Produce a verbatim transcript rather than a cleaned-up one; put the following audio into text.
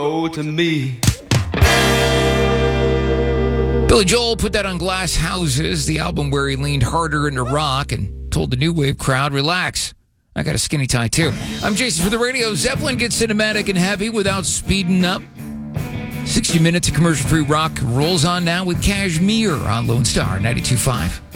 Oh, to me. Billy Joel put that on Glass Houses, the album where he leaned harder into rock and told the new wave crowd, relax. I got a skinny tie, too. I'm Jason for the radio. Zeppelin gets cinematic and heavy without speeding up. sixty minutes of commercial-free rock rolls on now with Kashmir on Lone Star ninety-two point five.